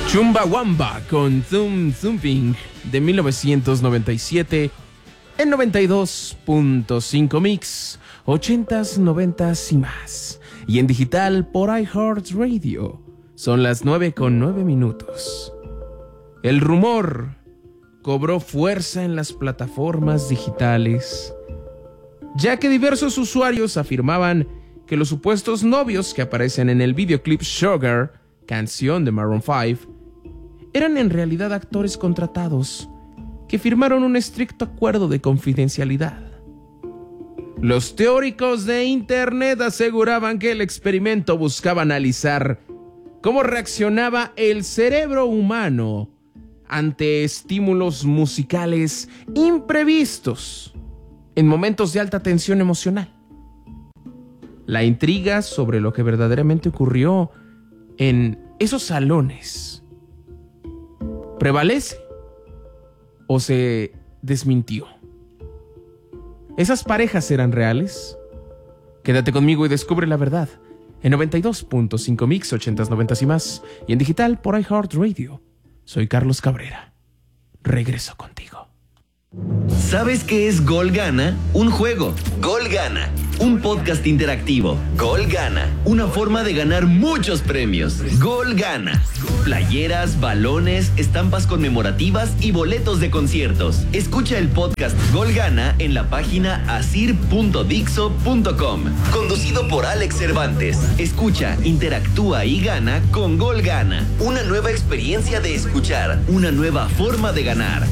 Chumbawamba con Zoom Thumping de 1997 en 92.5 Mix, 80s, 90s y más. Y en digital por iHeartRadio. Son las 9:09. El rumor cobró fuerza en las plataformas digitales, ya que diversos usuarios afirmaban que los supuestos novios que aparecen en el videoclip Sugar, canción de Maroon 5, eran en realidad actores contratados que firmaron un estricto acuerdo de confidencialidad. Los teóricos de Internet aseguraban que el experimento buscaba analizar cómo reaccionaba el cerebro humano ante estímulos musicales imprevistos en momentos de alta tensión emocional. La intriga sobre lo que verdaderamente ocurrió en esos salones ¿prevalece o se desmintió? ¿Esas parejas eran reales? Quédate conmigo y descubre la verdad en 92.5 Mix, 80s, 90s y más, y en digital por iHeartRadio. Soy Carlos Cabrera. Regreso contigo. ¿Sabes qué es Gol Gana? Un juego. Gol Gana. Un podcast interactivo. Gol Gana. Una forma de ganar muchos premios. Gol Gana. Playeras, balones, estampas conmemorativas y boletos de conciertos. Escucha el podcast Gol Gana en la página asir.dixo.com. Conducido por Alex Cervantes. Escucha, interactúa y gana con Gol Gana. Una nueva experiencia de escuchar. Una nueva forma de ganar.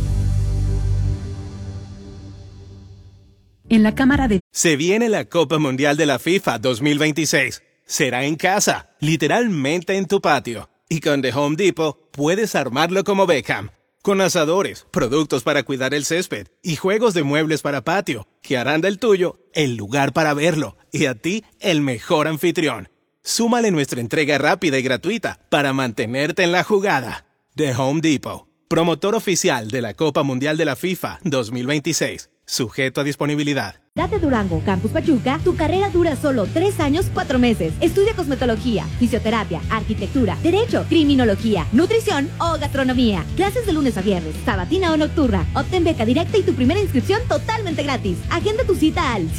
En la Cámara de... Se viene la Copa Mundial de la FIFA 2026. Será en casa, literalmente en tu patio. Y con The Home Depot puedes armarlo como Beckham. Con asadores, productos para cuidar el césped y juegos de muebles para patio, que harán del tuyo el lugar para verlo y a ti el mejor anfitrión. Súmale nuestra entrega rápida y gratuita para mantenerte en la jugada. The Home Depot, promotor oficial de la Copa Mundial de la FIFA 2026. Sujeto a disponibilidad. De Durango, Campus Pachuca, tu carrera dura solo 3 años, 4 meses. Estudia cosmetología, fisioterapia, arquitectura, derecho, criminología, nutrición o gastronomía. Clases de lunes a viernes, sabatina o nocturna. Obtén beca directa y tu primera inscripción totalmente gratis. Agenda tu cita al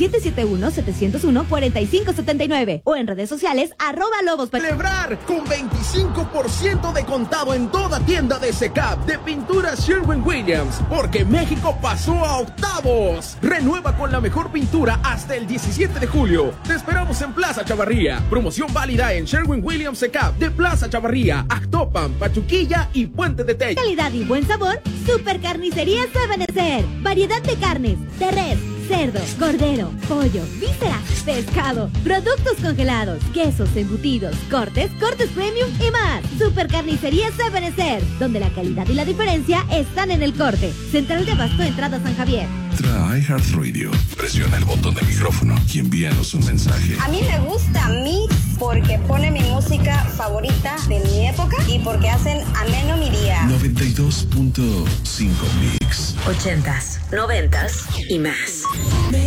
771-701-4579 o en redes sociales @lobos. Celebrar con 25% de contado en toda tienda de SECAP de pinturas Sherwin-Williams, porque México pasó a octavos. Renueva con la mejor pintura hasta el 17 de julio. Te esperamos en Plaza Chavarría. Promoción válida en Sherwin-Williams SECAP de Plaza Chavarría, Actopan, Pachuquilla y Puente de Tella. Calidad y buen sabor, Super Carnicería Ebenezer. Variedad de carnes, de res, cerdo, cordero, pollo, vísceras, pescado, productos congelados, quesos, embutidos, cortes premium y más. Super Carnicería Ebenezer, donde la calidad y la diferencia están en el corte. Central de Abasto, entrada San Javier. Trae iHeartRadio. Presiona el botón de micrófono y envíanos un mensaje. A mí me gusta Mix porque pone mi música favorita de mi época y porque hacen ameno mi día. 92.5 Mix. 80s, 90s y más.